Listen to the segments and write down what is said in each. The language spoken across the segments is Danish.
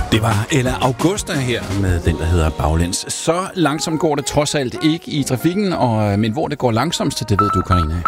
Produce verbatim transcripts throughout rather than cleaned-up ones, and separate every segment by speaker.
Speaker 1: Det var Ella Augusta her med den, der hedder Baglæns. Så langsomt går det trods alt ikke i trafikken, og, men hvor det går langsomst, det ved du, Karina.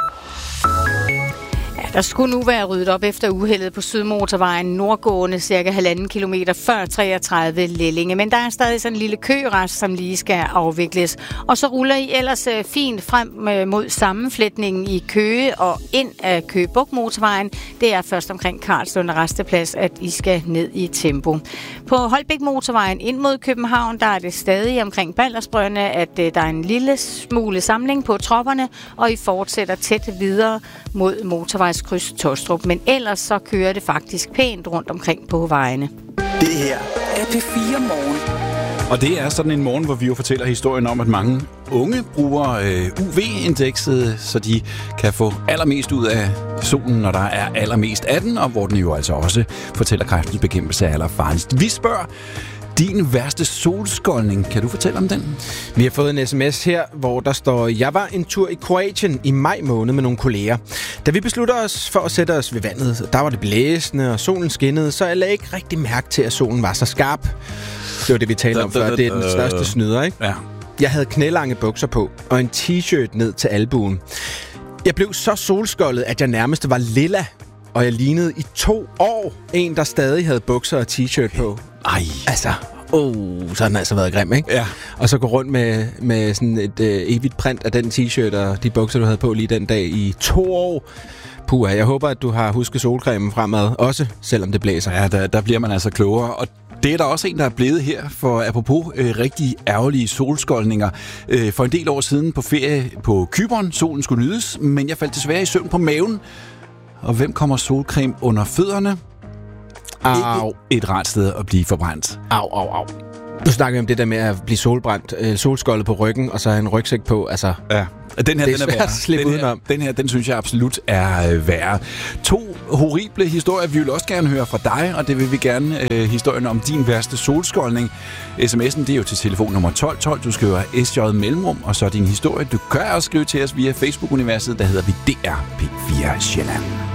Speaker 2: Der skulle nu være ryddet op efter uheldet på Sydmotorvejen nordgående cirka halvanden kilometer før treogtredive Lellinge. Men der er stadig sådan en lille kørest, som lige skal afvikles. Og så ruller I ellers fint frem mod sammenflætningen i Køge og ind af Køge Bugt Motorvejen. Det er først omkring Karlslund Rasteplads, at I skal ned i tempo. På Holbæk Motorvejen ind mod København, der er det stadig omkring Baldersbrønde, at der er en lille smule samling på tropperne, og I fortsætter tæt videre mod motorvejs kryds Tostrup, men ellers så kører det faktisk pænt rundt omkring på vejene.
Speaker 3: Det her er P fire Morgen.
Speaker 1: Og det er sådan en morgen, hvor vi jo fortæller historien om, at mange unge bruger øh, U V-indekset, så de kan få allermest ud af solen, når der er allermest af den, og hvor den jo altså også fortæller kræftens bekæmpelse er allerfarligst. Vi spørger, din værste solskoldning. Kan du fortælle om den?
Speaker 4: Vi har fået en sms her, hvor der står: Jeg var en tur i Kroatien i maj måned med nogle kolleger. Da vi beslutter os for at sætte os ved vandet, der var det blæsende, og solen skinnede, så jeg lagde ikke rigtig mærke til, at solen var så skarp. Det var det, vi talte om før. Det er den største snyder, ikke?
Speaker 1: Ja.
Speaker 4: Jeg havde knælange bukser på, og en t-shirt ned til albuen. Jeg blev så solskoldet, at jeg nærmest var lilla, og jeg lignede i to år en, der stadig havde bukser og t-shirt på.
Speaker 1: Ej.
Speaker 4: Altså, oh, så har den altså været grim, ikke?
Speaker 1: Ja.
Speaker 4: Og så gå rundt med, med sådan et øh, evigt print af den t-shirt og de bukser, du havde på lige den dag i to år. Puha, jeg håber, at du har husket solcremen fremad, også selvom det blæser.
Speaker 1: Ja, der, der bliver man altså klogere, og det er der også en, der er blevet her, for apropos øh, rigtig ærgerlige solskoldninger. Øh, for en del år siden på ferie på Cypern, solen skulle nydes, men jeg faldt desværre i søvn på maven. Og hvem kommer solcreme under fødderne?
Speaker 4: Au.
Speaker 1: Ikke et rart sted at blive forbrændt.
Speaker 4: Au, au, au. Nu snakker vi om det der med at blive solbrændt, øh, solskoldet på ryggen, og så have en rygsæk på. Altså,
Speaker 1: ja. Den her,
Speaker 4: det er
Speaker 1: den er
Speaker 4: svært at slippe
Speaker 1: den
Speaker 4: udenom.
Speaker 1: Her, den her, den synes jeg absolut er øh, værre. To horrible historier, vi vil også gerne høre fra dig, og det vil vi gerne øh, historien om din værste solskoldning. sms'en, det er jo til telefon nummer tolv tolv. Du skriver S J mellemrum, og så din historie. Du kan også skrive til os via Facebook-universet, der hedder vi D R P fire Sjælland.